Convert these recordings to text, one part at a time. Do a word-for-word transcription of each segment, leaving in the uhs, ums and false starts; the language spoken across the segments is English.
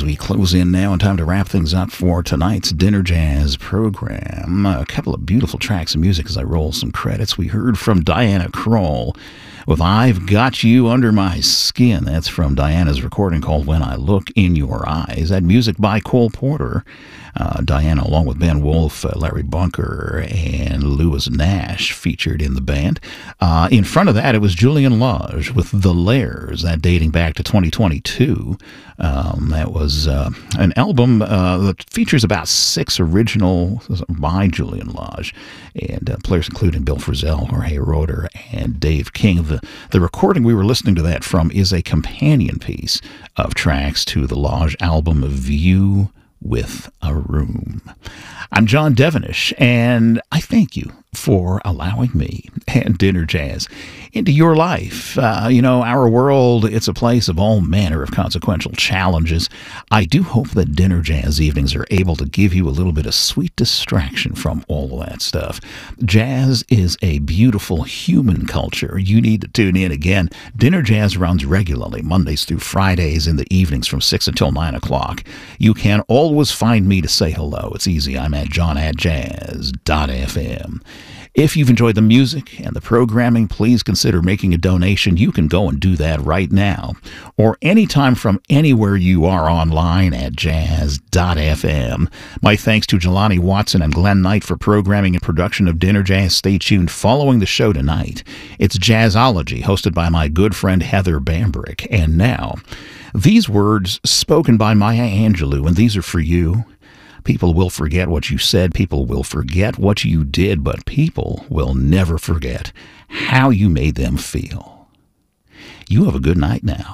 as we close in now and time to wrap things up for tonight's Dinner Jazz program. A couple of beautiful tracks of music as I roll some credits. We heard from Diana Krall with I've Got You Under My Skin. That's from Diana's recording called When I Look in Your Eyes. That music by Cole Porter. Uh, Diana, along with Ben Wolf, uh, Larry Bunker, and Lewis Nash featured in the band. Uh, in front of that, it was Julian Lage with The Lairs, that dating back to twenty twenty-two. Um, that was uh, an album uh, that features about six originals by Julian Lage, and uh, players including Bill Frisell, Jorge Roeder, and Dave King. The, the recording we were listening to that from is a companion piece of tracks to the Lage album View with a Room. I'm John Devenish, and I thank you for allowing me and Dinner Jazz into your life. Uh, you know, our world, it's a place of all manner of consequential challenges. I do hope that Dinner Jazz evenings are able to give you a little bit of sweet distraction from all of that stuff. Jazz is a beautiful human culture. You need to tune in again. Dinner Jazz runs regularly, Mondays through Fridays in the evenings from six until nine o'clock. You can always find me to say hello. It's easy. I'm at john at jazz dot f m. If you've enjoyed the music and the programming, please consider making a donation. You can go and do that right now, or anytime from anywhere you are online at jazz dot f m. My thanks to Jelani Watson and Glenn Knight for programming and production of Dinner Jazz. Stay tuned following the show tonight. It's Jazzology, hosted by my good friend Heather Bambrick. And now, these words spoken by Maya Angelou, and these are for you. People will forget what you said, people will forget what you did, but people will never forget how you made them feel. You have a good night now.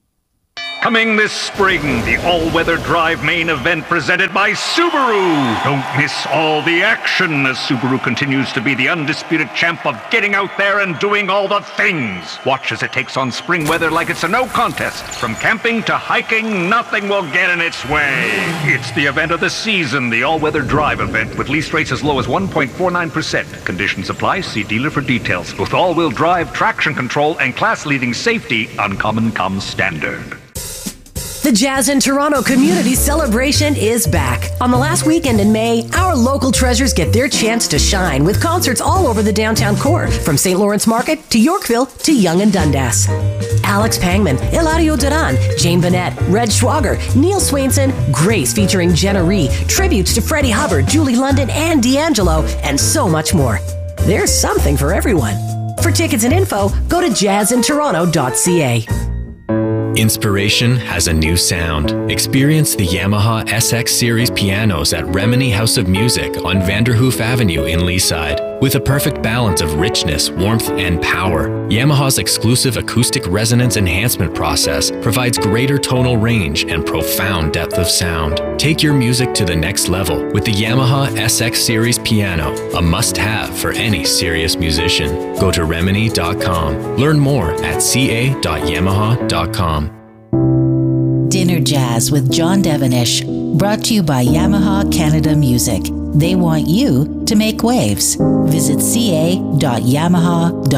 Coming this spring, the all-weather drive main event presented by Subaru. Don't miss all the action as Subaru continues to be the undisputed champ of getting out there and doing all the things. Watch as it takes on spring weather like it's a no contest. From camping to hiking, nothing will get in its way. It's the event of the season, the all-weather drive event, with lease rates as low as one point four nine percent. Conditions apply. See dealer for details. With all-wheel drive, traction control, and class-leading safety, Uncommon comes standard. The Jazz in Toronto Community Celebration is back. On the last weekend in May, our local treasures get their chance to shine with concerts all over the downtown core, from Saint Lawrence Market to Yorkville to Yonge and Dundas. Alex Pangman, Eladio Duran, Jane Bennett, Red Schwager, Neil Swainson, Grace featuring Jenna Ree, tributes to Freddie Hubbard, Julie London, and D'Angelo, and so much more. There's something for everyone. For tickets and info, go to jazz in toronto dot c a. Inspiration has a new sound. Experience the Yamaha S X Series pianos at Remini House of Music on Vanderhoof Avenue in Leaside. With a perfect balance of richness, warmth, and power, Yamaha's exclusive acoustic resonance enhancement process provides greater tonal range and profound depth of sound. Take your music to the next level with the Yamaha S X Series piano, a must-have for any serious musician. Go to remini dot com. Learn more at c a dot yamaha dot com. Dinner Jazz with John Devenish, brought to you by Yamaha Canada Music. They want you to make waves. Visit c a dot yamaha dot com.